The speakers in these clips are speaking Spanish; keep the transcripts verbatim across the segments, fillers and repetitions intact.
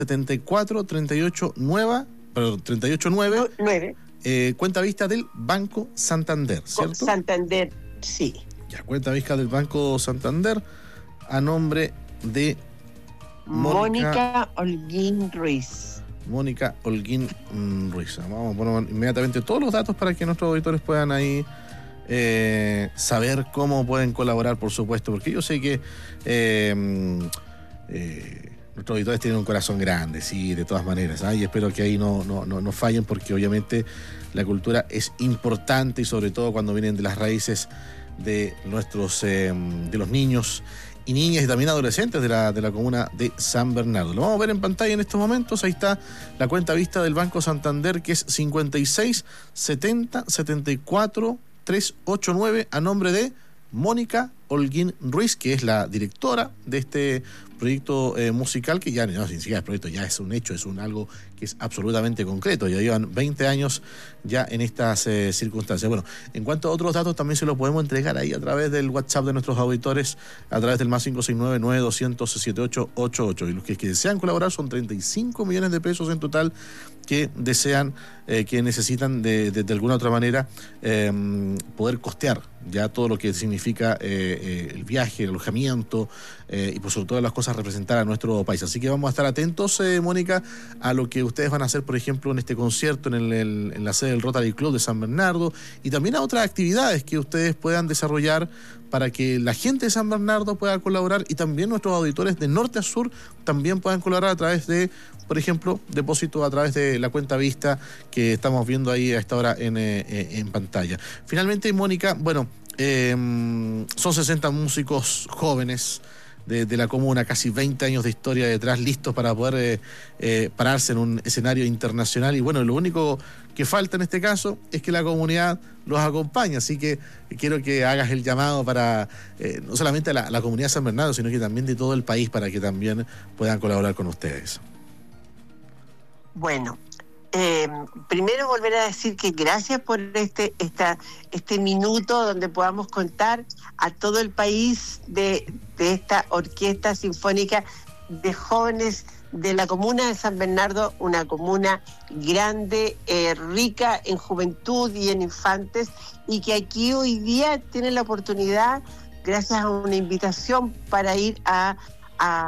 setenta y cuatro treinta y ocho nueve, perdón, treinta y ocho nueve, nueve. Eh, cuenta vista del Banco Santander, ¿cierto? Santander, sí. Ya, cuenta vista del Banco Santander a nombre de Mónica, Mónica Holguín Ruiz. Mónica Holguín Ruiz. Vamos a poner inmediatamente todos los datos para que nuestros auditores puedan ahí eh, saber cómo pueden colaborar, por supuesto, porque yo sé que eh, eh, nuestros auditores tienen un corazón grande, sí, de todas maneras, ¿eh? Y espero que ahí no, no, no, no fallen, porque obviamente la cultura es importante, y sobre todo cuando vienen de las raíces de nuestros eh, de los niños y niñas y también adolescentes de la, de la comuna de San Bernardo. Lo vamos a ver en pantalla en estos momentos. Ahí está la cuenta vista del Banco Santander, que es cincuenta y seis setenta setenta y cuatro trescientos ochenta y nueve, a nombre de Mónica Holguín Ruiz, que es la directora de este proyecto eh, musical, que ya no, sin siquiera es proyecto, ya es un hecho, es un algo que es absolutamente concreto. Ya llevan veinte años ya en estas eh, circunstancias. Bueno, en cuanto a otros datos, también se los podemos entregar ahí a través del WhatsApp de nuestros auditores, a través del más cinco seis nueve nueve dos cero cero siete ocho ocho ocho. Y los que, que desean colaborar son treinta y cinco millones de pesos en total, que desean, eh, que necesitan de, de, de alguna otra manera eh, poder costear ya todo lo que significa eh, eh, el viaje, el alojamiento eh, y por sobre todas las cosas representar a nuestro país. Así que vamos a estar atentos, eh, Mónica, a lo que ustedes van a hacer, por ejemplo, en este concierto en, el, el, en la sede del Rotary Club de San Bernardo, y también a otras actividades que ustedes puedan desarrollar para que la gente de San Bernardo pueda colaborar, y también nuestros auditores de norte a sur también puedan colaborar a través de, por ejemplo, depósito a través de la cuenta vista que estamos viendo ahí a esta hora en, eh, en pantalla. Finalmente, Mónica, bueno, eh, son sesenta músicos jóvenes de, de la comuna, casi veinte años de historia detrás, listos para poder eh, eh, pararse en un escenario internacional, y bueno, lo único que falta en este caso es que la comunidad los acompañe. Así que quiero que hagas el llamado para eh, no solamente a la, a la comunidad de San Bernardo, sino que también de todo el país, para que también puedan colaborar con ustedes. Bueno, eh, primero volver a decir que gracias por este esta, este minuto donde podamos contar a todo el país de, de esta orquesta sinfónica de jóvenes de la comuna de San Bernardo, una comuna grande, eh, rica en juventud y en infantes, y que aquí hoy día tienen la oportunidad, gracias a una invitación, para ir a, a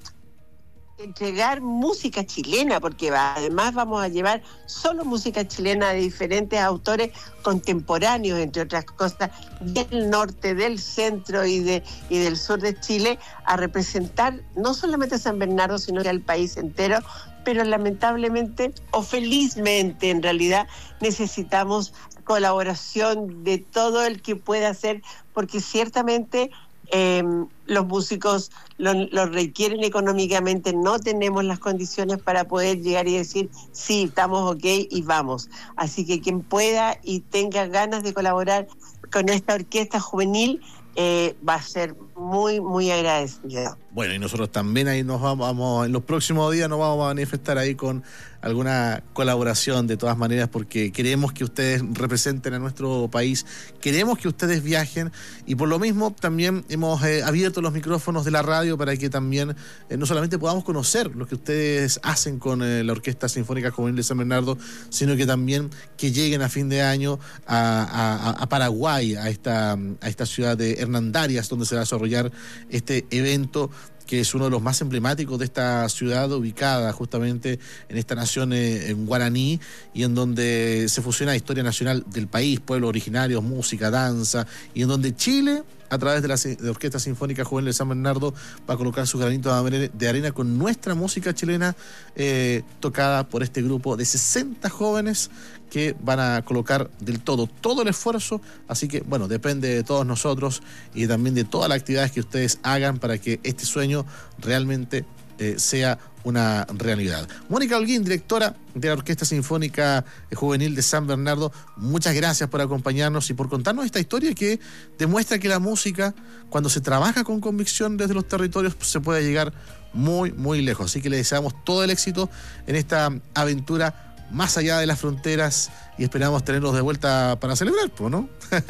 entregar música chilena, porque va, además vamos a llevar solo música chilena de diferentes autores contemporáneos, entre otras cosas, del norte, del centro y, de, y del sur de Chile, a representar no solamente a San Bernardo, sino que al país entero. Pero lamentablemente, o felizmente en realidad, necesitamos colaboración de todo el que pueda hacer, porque ciertamente Eh, los músicos lo, lo requieren económicamente, no tenemos las condiciones para poder llegar y decir sí, estamos ok y vamos. Así que quien pueda y tenga ganas de colaborar con esta orquesta juvenil eh, va a ser muy, muy agradecido. Bueno, y nosotros también ahí nos vamos, vamos, en los próximos días nos vamos a manifestar ahí con alguna colaboración de todas maneras, porque queremos que ustedes representen a nuestro país, queremos que ustedes viajen, y por lo mismo también hemos eh, abierto los micrófonos de la radio para que también eh, no solamente podamos conocer lo que ustedes hacen con eh, la Orquesta Sinfónica Juvenil de San Bernardo, sino que también que lleguen a fin de año a, a, a Paraguay, a esta, a esta ciudad de Hernandarias, donde se va a desarrollar este evento, que es uno de los más emblemáticos de esta ciudad, ubicada justamente en esta nación eh, en guaraní, y en donde se fusiona la historia nacional del país, pueblos originarios, música, danza, y en donde Chile, a través de la, de la Orquesta Sinfónica Juvenil de San Bernardo, va a colocar su granito de arena con nuestra música chilena, eh, tocada por este grupo de sesenta jóvenes que van a colocar del todo, todo el esfuerzo. Así que, bueno, depende de todos nosotros y también de todas las actividades que ustedes hagan para que este sueño realmente eh, sea una realidad. Mónica Holguín, directora de la Orquesta Sinfónica Juvenil de San Bernardo, muchas gracias por acompañarnos y por contarnos esta historia que demuestra que la música, cuando se trabaja con convicción desde los territorios, se puede llegar muy, muy lejos. Así que le deseamos todo el éxito en esta aventura más allá de las fronteras, y esperamos tenerlos de vuelta para celebrar, ¿no?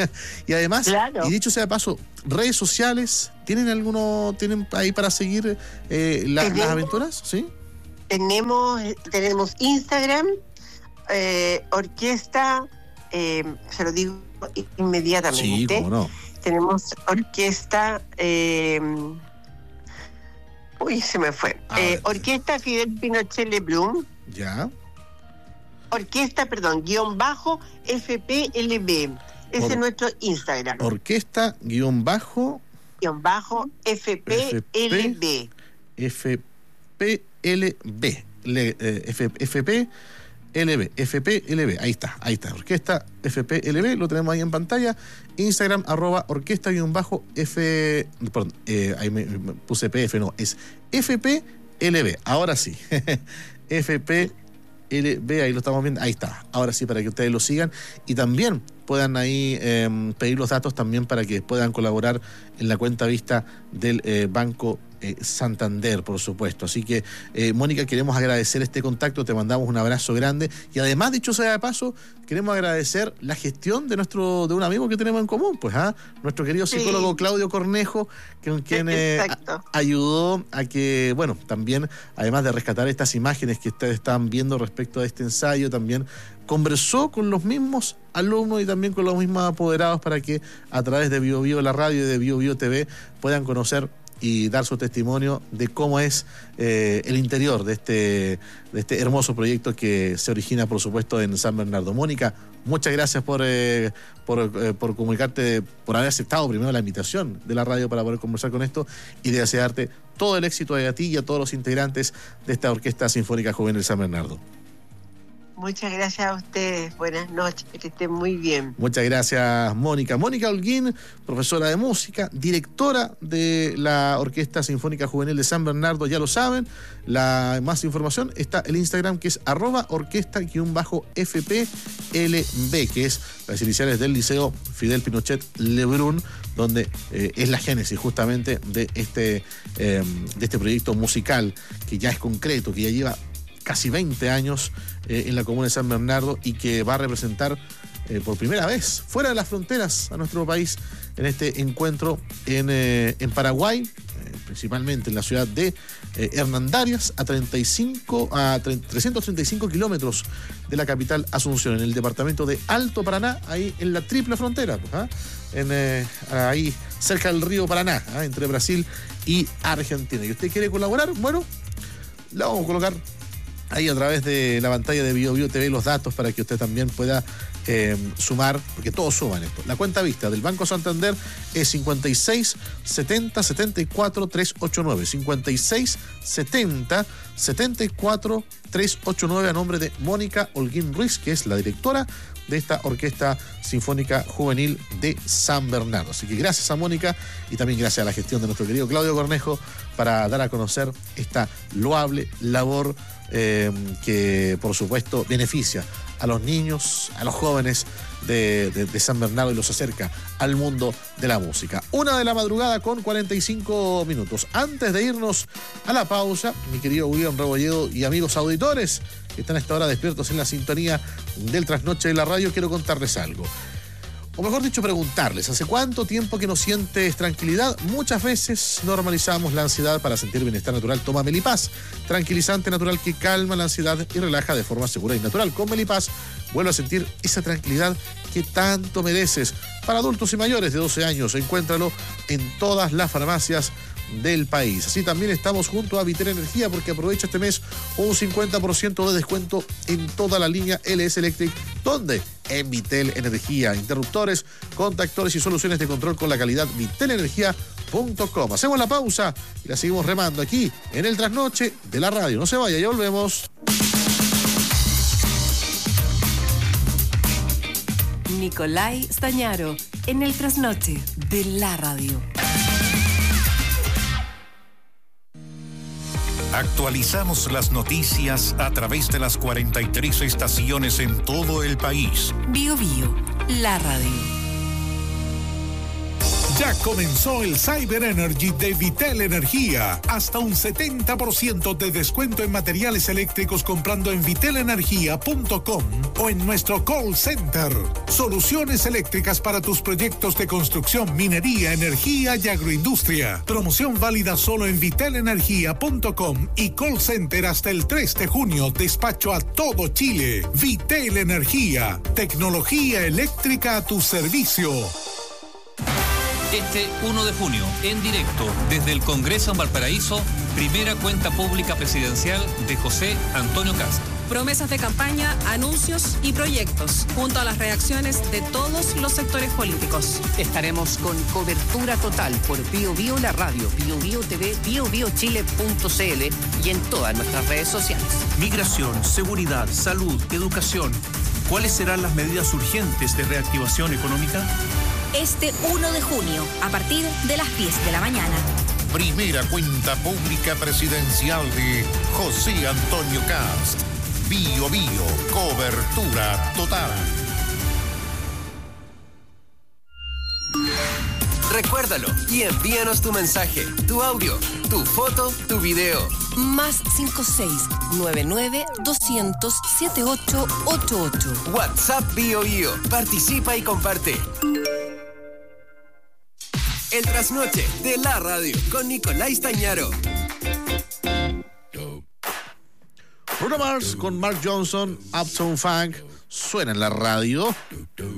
Y además, claro. Y dicho sea de paso, redes sociales, ¿tienen alguno, tienen ahí para seguir eh, la, las aventuras? ¿Sí? tenemos, tenemos Instagram, eh, orquesta, eh, se lo digo inmediatamente. Sí, cómo no. Tenemos orquesta, eh, uy, se me fue. Eh, orquesta Fidel Pinochet Lebrun. Ya. Orquesta, perdón, guión bajo F P L B. Ese Or, es nuestro Instagram. Orquesta guión bajo. Guión bajo F P L B. F P L B. Le, eh, F, FP L B, F P L B, ahí está, ahí está, orquesta F P L B, lo tenemos ahí en pantalla. Instagram, arroba orquesta guión bajo F, perdón, eh, ahí me, me puse P F, no, es F P L B, ahora sí, F P L B, ahí lo estamos viendo, ahí está, ahora sí, para que ustedes lo sigan y también puedan ahí eh, pedir los datos también para que puedan colaborar en la cuenta vista del eh, Banco eh, Santander, por supuesto. Así que, eh, Mónica, queremos agradecer este contacto, te mandamos un abrazo grande y además, dicho sea de paso, queremos agradecer la gestión de nuestro de un amigo que tenemos en común, pues, ¿ah? Nuestro querido psicólogo sí. Claudio Cornejo, que, quien eh, a, ayudó a que, bueno, también, además de rescatar estas imágenes que ustedes están viendo respecto a este ensayo, también conversó con los mismos alumnos y también con los mismos apoderados para que a través de Bio Bio la radio y de Bio Bio T V puedan conocer y dar su testimonio de cómo es eh, el interior de este, de este hermoso proyecto que se origina, por supuesto, en San Bernardo. Mónica, muchas gracias por, eh, por, eh, por comunicarte, por haber aceptado primero la invitación de la radio para poder conversar con esto y de desearte todo el éxito a ti y a todos los integrantes de esta Orquesta Sinfónica Juvenil San Bernardo. Muchas gracias a ustedes, buenas noches, que estén muy bien. Muchas gracias, Mónica. Mónica Holguín, profesora de música, directora de la Orquesta Sinfónica Juvenil de San Bernardo, ya lo saben. La más información está el Instagram, que es arroba orquesta-F P L B, que es las iniciales del Liceo Fidel Pinochet Lebrun, donde eh, es la génesis justamente de este, eh, de este proyecto musical que ya es concreto, que ya lleva casi veinte años eh, en la comuna de San Bernardo y que va a representar eh, por primera vez fuera de las fronteras a nuestro país en este encuentro en, eh, en Paraguay, eh, principalmente en la ciudad de eh, Hernandarias, a, treinta y cinco, a trescientos treinta y cinco kilómetros de la capital Asunción, en el departamento de Alto Paraná, ahí en la triple frontera, ¿ah? en, eh, ahí cerca del río Paraná, ¿ah? entre Brasil y Argentina. ¿Y usted quiere colaborar? Bueno, la vamos a colocar ahí a través de la pantalla de Bio Bio T V los datos para que usted también pueda eh, sumar, porque todos suman esto. La cuenta vista del Banco Santander es cincuenta y seis setenta setenta y cuatro trescientos ochenta y nueve, cincuenta y seis setenta setenta y cuatro trescientos ochenta y nueve, a nombre de Mónica Holguín Ruiz, que es la directora de esta Orquesta Sinfónica Juvenil de San Bernardo. Así que gracias a Mónica y también gracias a la gestión de nuestro querido Claudio Cornejo para dar a conocer esta loable labor eh, que, por supuesto, beneficia a los niños, a los jóvenes de, de, de San Bernardo y los acerca al mundo de la música. Una de la madrugada con cuarenta y cinco minutos. Antes de irnos a la pausa, mi querido William Rebolledo y amigos auditores que están a esta hora despiertos en la sintonía del Trasnoche de la radio, quiero contarles algo. O mejor dicho, preguntarles, ¿hace cuánto tiempo que no sientes tranquilidad? Muchas veces normalizamos la ansiedad. Para sentir bienestar natural, toma Melipaz, tranquilizante natural que calma la ansiedad y relaja de forma segura y natural. Con Melipaz vuelve a sentir esa tranquilidad que tanto mereces. Para adultos y mayores de doce años, encuéntralo en todas las farmacias del país. Así también estamos junto a Vitel Energía, porque aprovecha este mes un cincuenta por ciento de descuento en toda la línea L S Electric. ¿Dónde? En Vitel Energía. Interruptores, contactores y soluciones de control con la calidad vitel energía punto com. Hacemos la pausa y la seguimos remando aquí en el Trasnoche de la radio. No se vaya, ya volvemos. Nicolai Stañaro en el Trasnoche de la radio. Actualizamos las noticias a través de las cuarenta y tres estaciones en todo el país. Bio Bio, la radio. Ya comenzó el Cyber Energy de Vitel Energía. Hasta un setenta por ciento de descuento en materiales eléctricos comprando en vitel energía punto com o en nuestro call center. Soluciones eléctricas para tus proyectos de construcción, minería, energía y agroindustria. Promoción válida solo en vitel energía punto com y call center hasta el tres de junio. Despacho a todo Chile. Vitel Energía. Tecnología eléctrica a tu servicio. Este uno de junio, en directo, desde el Congreso en Valparaíso, primera cuenta pública presidencial de José Antonio Kast. Promesas de campaña, anuncios y proyectos, junto a las reacciones de todos los sectores políticos. Estaremos con cobertura total por Bio Bio la radio, Bio Bio T V, bio bio chile punto c l y en todas nuestras redes sociales. Migración, seguridad, salud, educación. ¿Cuáles serán las medidas urgentes de reactivación económica? Este uno de junio, a partir de las diez de la mañana. Primera cuenta pública presidencial de José Antonio Kast. Bio Bio, cobertura total. Recuérdalo y envíanos tu mensaje, tu audio, tu foto, tu video. Más cinco seis nueve nueve dos cero cero siete ocho ocho ocho. WhatsApp Bio Bio. Participa y comparte. El trasnoche de la radio con Nicolás Stañaro. Bruno Mars con Mark Johnson, Uptown Funk, suena en la radio.